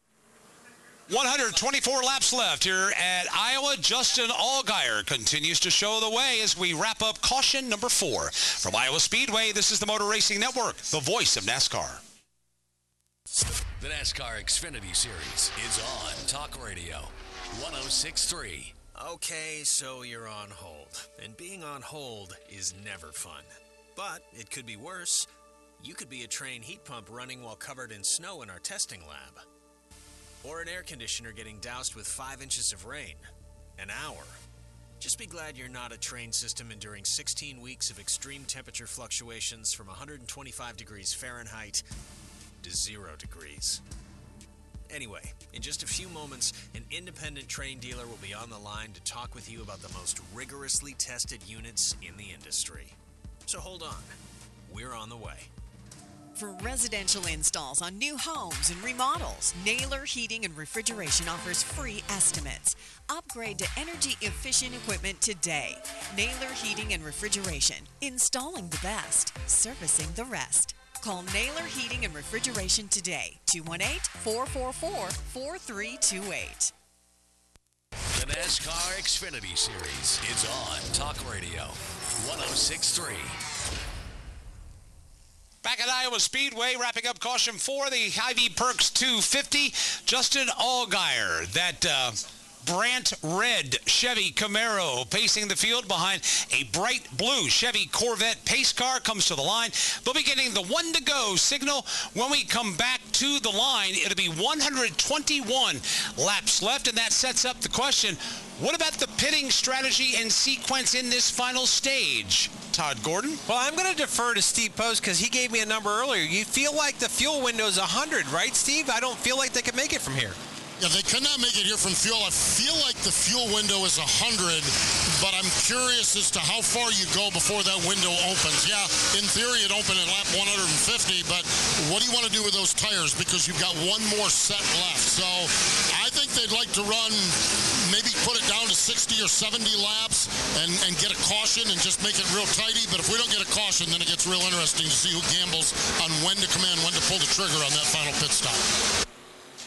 124 laps left here at Iowa. Justin Allgaier continues to show the way as we wrap up caution number 4. From Iowa Speedway, this is the Motor Racing Network, the voice of NASCAR. The NASCAR Xfinity Series is on Talk Radio 106.3. Okay, so you're on hold. And being on hold is never fun. But it could be worse. You could be a train heat pump running while covered in snow in our testing lab. Or an air conditioner getting doused with 5 inches of rain. An hour. Just be glad you're not a train system enduring 16 weeks of extreme temperature fluctuations from 125 degrees Fahrenheit to 0 degrees. Anyway, in just a few moments, an independent train dealer will be on the line to talk with you about the most rigorously tested units in the industry. So hold on. We're on the way. For residential installs on new homes and remodels, Naylor Heating and Refrigeration offers free estimates. Upgrade to energy-efficient equipment today. Naylor Heating and Refrigeration. Installing the best. Servicing the rest. Call Naylor Heating and Refrigeration today. 218-444-4328. The NASCAR Xfinity Series is on Talk Radio 106.3. Back at Iowa Speedway, wrapping up caution 4, the Hy-Vee Perks 250. Justin Allgaier, that Brant Red Chevy Camaro pacing the field behind a bright blue Chevy Corvette pace car, comes to the line. We'll be getting the 1 to go signal when we come back to the line. It'll be 121 laps left, and that sets up the question, what about the pitting strategy and sequence in this final stage? Todd Gordon? Well, I'm going to defer to Steve Post because he gave me a number earlier. You feel like the fuel window is 100, right, Steve? I don't feel like they can make it from here. Yeah, they cannot make it here from fuel. I feel like the fuel window is 100, but I'm curious as to how far you go before that window opens. Yeah, in theory it opened at lap 150, but what do you want to do with those tires? Because you've got one more set left. So I think they'd like to run, maybe put it down to 60 or 70 laps and get a caution and just make it real tidy. But if we don't get a caution, then it gets real interesting to see who gambles on when to come in, when to pull the trigger on that final pit stop.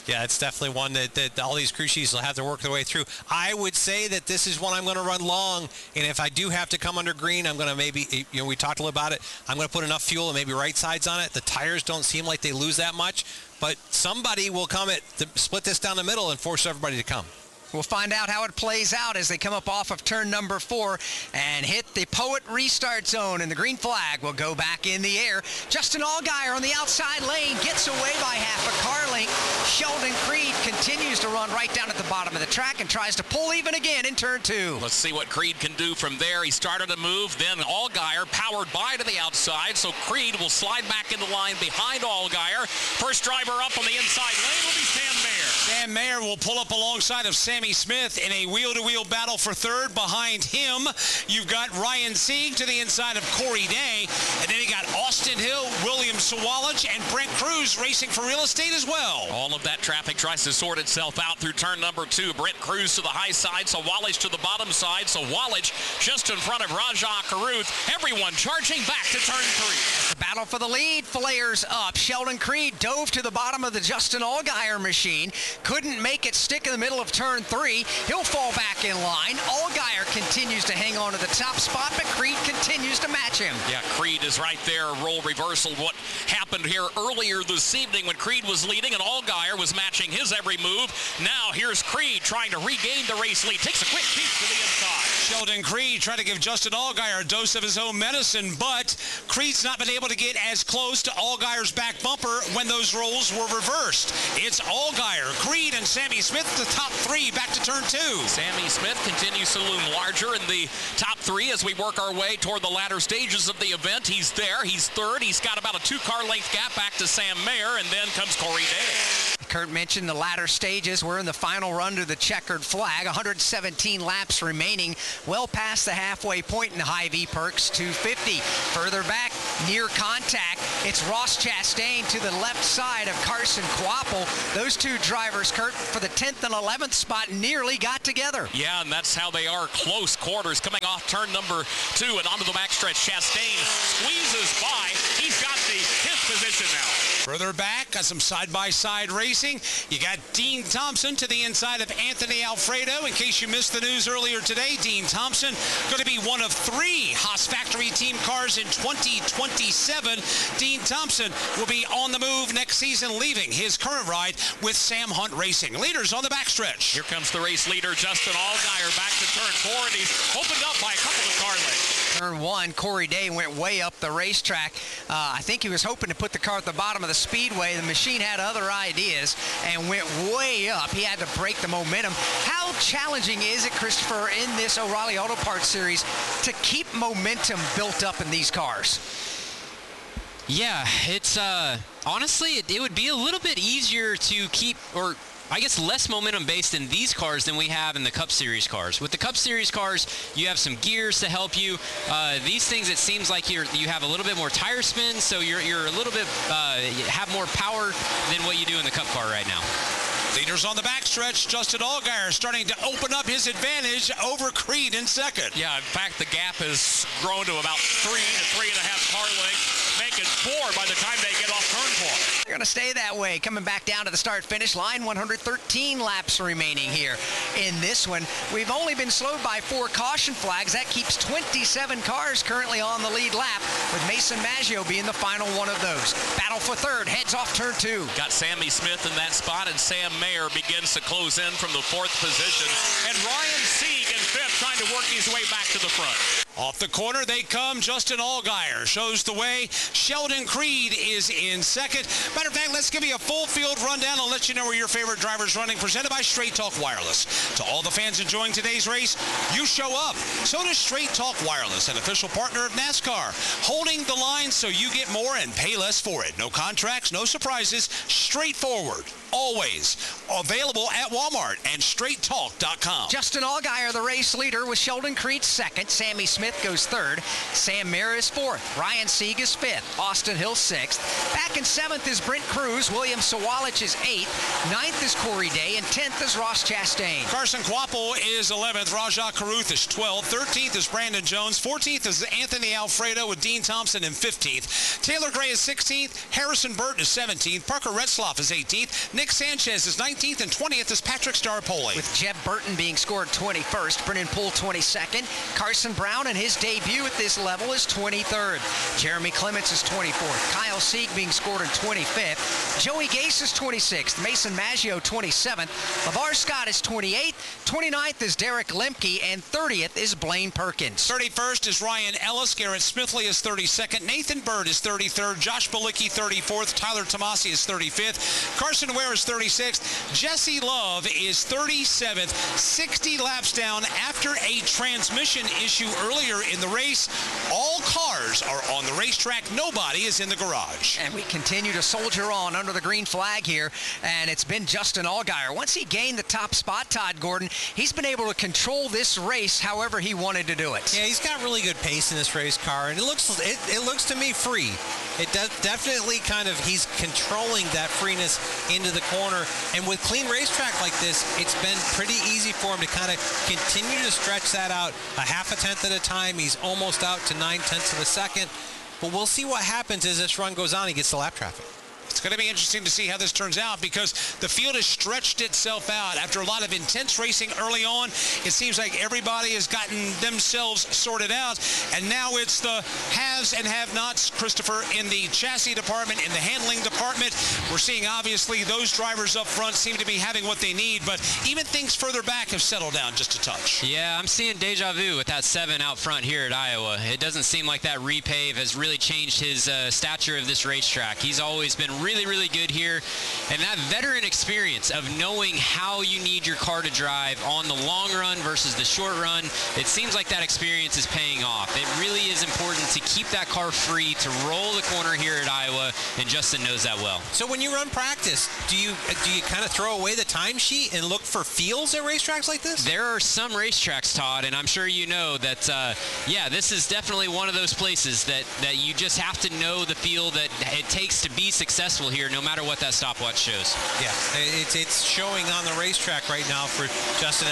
Yeah, it's definitely one that all these crew chiefs will have to work their way through. I would say that this is one I'm going to run long, and if I do have to come under green, I'm going to maybe, we talked a little about it, I'm going to put enough fuel and maybe right sides on it. The tires don't seem like they lose that much, but somebody will come split this down the middle and force everybody to come. We'll find out how it plays out as they come up off of turn number 4 and hit the Poet restart zone, and the green flag will go back in the air. Justin Allgaier on the outside lane gets away by half a car length. Sheldon Creed continues to run right down at the bottom of the track and tries to pull even again in turn 2. Let's see what Creed can do from there. He started to move, then Allgaier powered by to the outside, so Creed will slide back in the line behind Allgaier. First driver up on the inside lane will be Sam Mayer. Sam Mayer will pull up alongside of Sammy Smith in a wheel-to-wheel battle for third. Behind him, you've got Ryan Sieg to the inside of Corey Day. And then you got Austin Hill, William Sawalich, and Brent Cruz racing for real estate as well. All of that traffic tries to sort itself out through turn number 2. Brent Cruz to the high side, Sawalich to the bottom side. Sawalich just in front of Rajah Caruth. Everyone charging back to turn 3. The battle for the lead flares up. Sheldon Creed dove to the bottom of the Justin Allgaier machine. Couldn't make it stick in the middle of turn 3. He'll fall back in line. Allgaier continues to hang on to the top spot, but Creed continues to match him. Yeah, Creed is right there. Role reversal. What happened here earlier this evening when Creed was leading and Allgaier was matching his every move. Now here's Creed trying to regain the race lead. Takes a quick peek to the inside. Sheldon Creed trying to give Justin Allgaier a dose of his own medicine, but Creed's not been able to get as close to Allgaier's back bumper when those roles were reversed. It's Allgaier, Creed, and Sammy Smith, the top 3 back to turn 2. Sammy Smith continues to loom larger in the top 3 as we work our way toward the latter stages of the event. He's there. He's third. He's got about a 2-car length gap back to Sam Mayer, and then comes Corey Day. Kurt mentioned the latter stages. We're in the final run to the checkered flag. 117 laps remaining, well past the halfway point in the Hy-Vee Perks 250. Further back, near contact, it's Ross Chastain to the left side of Carson Kvapil. Those two drivers, Kurt, for the 10th and 11th spot nearly got together. Yeah, and that's how they are, close quarters. Coming off turn number 2 and onto the backstretch, Chastain squeezes by. He's got his position now. Further back, got some side-by-side racing. You got Dean Thompson to the inside of Anthony Alfredo. In case you missed the news earlier today, Dean Thompson going to be one of 3 Haas Factory team cars in 2027. Dean Thompson will be on the move next season, leaving his current ride with Sam Hunt Racing. Leaders on the backstretch. Here comes the race leader, Justin Allgaier, back to turn 4, and he's opened up by a couple of car lengths. Turn 1, Corey Day went way up the racetrack. I think he was hoping to put the car at the bottom of the speedway. The machine had other ideas and went way up. He had to break the momentum. How challenging is it, Christopher, in this O'Reilly Auto Parts series to keep momentum built up in these cars? Yeah, it's honestly, it would be a little bit easier to keep, or I guess less momentum based in these cars than we have in the Cup Series cars. With the Cup Series cars, you have some gears to help you. These things, it seems like you have a little bit more tire spin, so you're a little bit have more power than what you do in the Cup car right now. Leaders on the backstretch, Justin Allgaier starting to open up his advantage over Creed in second. Yeah, in fact, the gap has grown to about 3 to 3.5 car lengths, making 4 by the time they get off turn 4. They're going to stay that way. Coming back down to the start-finish line, 113 laps remaining here. In this one, we've only been slowed by 4 caution flags. That keeps 27 cars currently on the lead lap, with Mason Maggio being the final one of those. Battle for third, heads off turn 2. Got Sammy Smith in that spot, and Sam Mayer begins to close in from the 4th position. And Ryan Sieg in 5th, trying to work his way back to the front. Off the corner they come. Justin Allgaier shows the way. Sheldon Creed is in second. Matter of fact, let's give you a full field rundown and let you know where your favorite driver's running. Presented by Straight Talk Wireless. To all the fans enjoying today's race, you show up. So does Straight Talk Wireless, an official partner of NASCAR. Holding the line so you get more and pay less for it. No contracts, no surprises. Straightforward. Always. Available at Walmart and straighttalk.com. Justin Allgaier, the race leader, with Sheldon Creed second. Sammy Smith Smith goes third. Sam Mayer is fourth. Ryan Sieg is fifth. Austin Hill sixth. Back in seventh is Brent Cruz. William Sawalich is eighth. Ninth is Corey Day. And 10th is Ross Chastain. Carson Quapple is 11th. Rajah Caruth is 12th. 13th is Brandon Jones. 14th is Anthony Alfredo with Dean Thompson in 15th. Taylor Gray is 16th. Harrison Burton is 17th. Parker Retzlaff is 18th. Nick Sanchez is 19th. And 20th is Patrick Starpoli. With Jeb Burton being scored 21st. Brennan Poole 22nd. Carson Brown in his debut at this level is 23rd. Jeremy Clements is 24th. Kyle Sieg being scored in 25th. Joey Gase is 26th. Mason Maggio 27th. LeVar Scott is 28th. 29th is Derek Lemke. And 30th is Blaine Perkins. 31st is Ryan Ellis. Garrett Smithley is 32nd. Nathan Bird is 33rd. Josh Balicki 34th. Tyler Tomasi is 35th. Carson Ware is 36th. Jesse Love is 37th. 60 laps down after a transmission issue earlier in the race. All cars are on the racetrack. Nobody is in the garage. And we continue to soldier on under the green flag here. And it's been Justin Allgaier. Once he gained the top spot, Todd Gordon, he's been able to control this race however he wanted to do it. Yeah, he's got really good pace in this race car, and it looks to me free. It does definitely kind of, he's controlling that freeness into the corner. And with clean racetrack like this, it's been pretty easy for him to kind of continue to stretch that out a half a tenth at a time. He's almost out to 9/10 of a second. But we'll see what happens as this run goes on. He gets the lap traffic. It's going to be interesting to see how this turns out because the field has stretched itself out. After a lot of intense racing early on, it seems like everybody has gotten themselves sorted out. And now it's the haves and have-nots, Christopher, in the chassis department, in the handling department. We're seeing, obviously, those drivers up front seem to be having what they need. But even things further back have settled down just a touch. Yeah, I'm seeing deja vu with that 7 out front here at Iowa. It doesn't seem like that repave has really changed his stature of this racetrack. He's always been really, really good here. And that veteran experience of knowing how you need your car to drive on the long run versus the short run, it seems like that experience is paying off. It really is important to keep that car free, to roll the corner here at Iowa, and Justin knows that well. So when you run practice, do you kind of throw away the timesheet and look for feels at racetracks like this? There are some racetracks, Todd, and I'm sure you know that, yeah, this is definitely one of those places that you just have to know the feel that it takes to be successful here, no matter what that stopwatch shows. Yeah, it's showing on the racetrack right now for Justin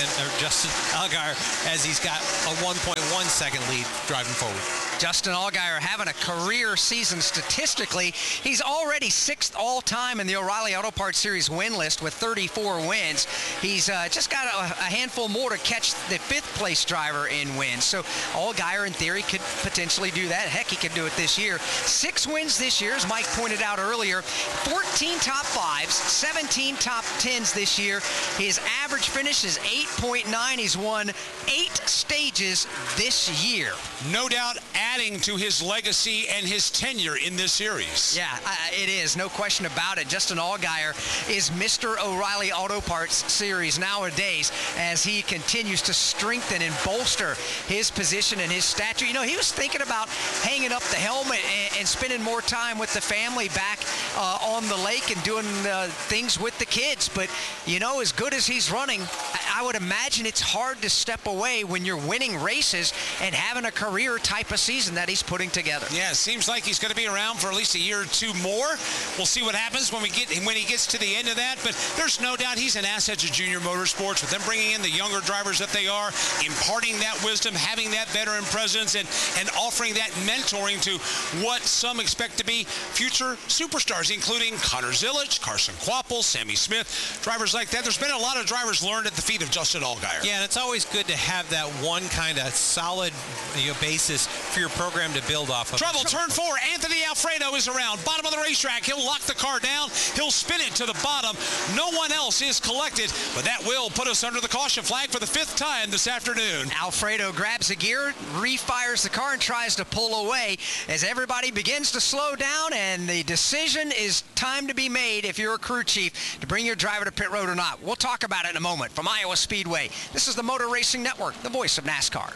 Allgaier as he's got a 1.1 second lead driving forward. Justin Allgaier having a career season statistically. He's already 6th all-time in the O'Reilly Auto Parts Series win list with 34 wins. He's just got a handful more to catch the 5th place driver in wins. So Allgaier, in theory, could potentially do that. Heck, he could do it this year. 6 wins this year, as Mike pointed out earlier. 14 top 5s, 17 top 10s this year. His average finish is 8.9. He's won 8 stages this year. No doubt adding to his legacy and his tenure in this series. Yeah, it is. No question about it. Justin Allgaier is Mr. O'Reilly Auto Parts Series nowadays as he continues to strengthen and bolster his position and his stature. You know, he was thinking about hanging up the helmet and spending more time with the family back on the lake and doing things with the kids. But, you know, as good as he's running, I would imagine it's hard to step away when you're winning races and having a career type of season that he's putting together. Yeah, it seems like he's going to be around for at least a year or two more. We'll see what happens when he gets to the end of that. But there's no doubt he's an asset to Junior Motorsports with them bringing in the younger drivers that they are, imparting that wisdom, having that veteran presence, and offering that mentoring to what some expect to be future superstars, including Connor Zilisch, Carson Quapple, Sammy Smith, drivers like that. There's been a lot of drivers learned at the feet of Justin Allgaier. Yeah, and it's always good to have that one kind of solid basis for your program to build off of. Trouble, turn 4. Anthony Alfredo is around. Bottom of the racetrack. He'll lock the car down. He'll spin it to the bottom. No one else is collected, but that will put us under the caution flag for the 5th time this afternoon. Alfredo grabs a gear, refires the car, and tries to pull away as everybody begins to slow down, and the decision is time to be made if you're a crew chief to bring your driver to pit road or not. We'll talk about it in a moment. From Iowa Speedway, this is the Motor Racing Network, the voice of NASCAR.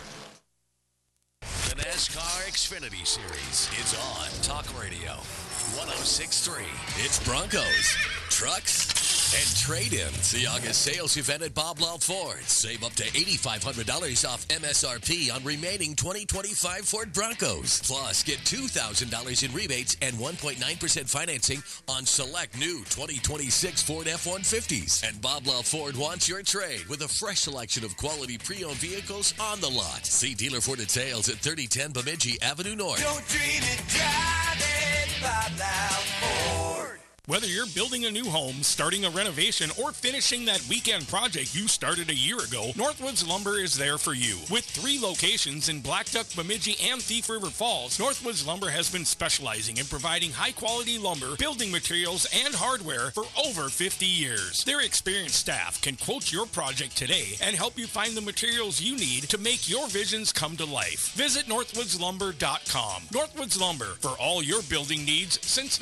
The NASCAR Xfinity Series is on Talk Radio 106.3. It's Broncos, trucks, And trade-ins. The August sales event at Bob Law Ford. Save up to $8,500 off MSRP on remaining 2025 Ford Broncos. Plus, get $2,000 in rebates and 1.9% financing on select new 2026 Ford F-150s. And Bob Law Ford wants your trade with a fresh selection of quality pre-owned vehicles on the lot. See Dealer Ford at sales at 3010 Bemidji Avenue North. Don't dream it, drive it, Bob Law Ford. Whether you're building a new home, starting a renovation, or finishing that weekend project you started a year ago, Northwoods Lumber is there for you. With 3 locations in Blackduck, Bemidji, and Thief River Falls, Northwoods Lumber has been specializing in providing high-quality lumber, building materials, and hardware for over 50 years. Their experienced staff can quote your project today and help you find the materials you need to make your visions come to life. Visit northwoodslumber.com. Northwoods Lumber, for all your building needs since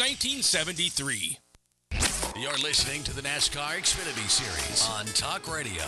1973. You're listening to the NASCAR Xfinity Series on Talk Radio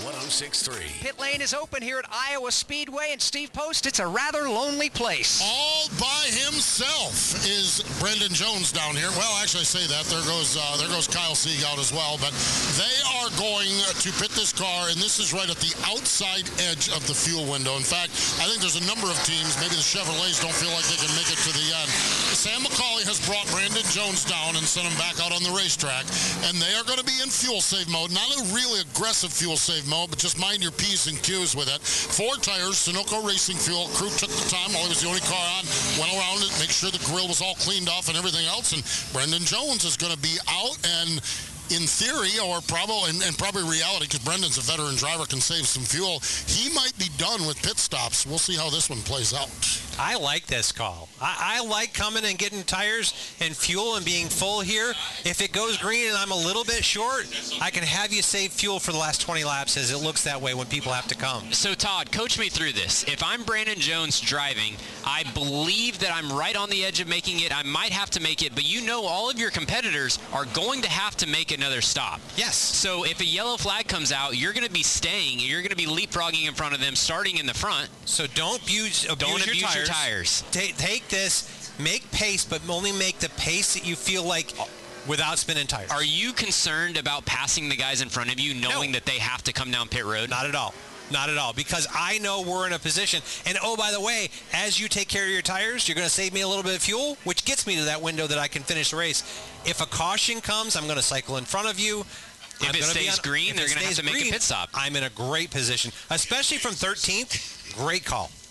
106.3. Pit lane is open here at Iowa Speedway, and Steve Post, it's a rather lonely place. All by himself is Brendan Jones down here. Well, actually, I say that. There goes Kyle Sieg out as well. But they are going to pit this car, and this is right at the outside edge of the fuel window. In fact, I think there's a number of teams, maybe the Chevrolets don't feel like they can make it to the end. Sam McCauley has brought Brandon Jones down and sent him back out on the racetrack. And they are going to be in fuel save mode. Not a really aggressive fuel save mode, but just mind your P's and Q's with it. 4 tires, Sunoco Racing Fuel. Crew took the time while he was the only car on, went around it, make sure the grill was all cleaned off and everything else. And Brendan Jones is going to be out, and in theory, or probably and probably reality, because Brendan's a veteran driver, can save some fuel, he might be done with pit stops. We'll see how this one plays out. I like this call. I like coming and getting tires and fuel and being full here. If it goes green and I'm a little bit short, I can have you save fuel for the last 20 laps, as it looks that way when people have to come. So, Todd, coach me through this. If I'm Brandon Jones driving, I believe that I'm right on the edge of making it. I might have to make it, but you know all of your competitors are going to have to make another stop. Yes. So if a yellow flag comes out, you're going to be staying. You're going to be leapfrogging in front of them, starting in the front. So don't abuse your tires. Take this, make pace, but only make the pace that you feel like without spinning tires. Are you concerned about passing the guys in front of you, knowing that they have to come down pit road? Not at all. Not at all, because I know we're in a position. And, oh, by the way, as you take care of your tires, you're going to save me a little bit of fuel, which gets me to that window that I can finish the race. If a caution comes, I'm going to cycle in front of you. If it stays green, they're going to have to make a pit stop. I'm in a great position, especially from 13th. Great call.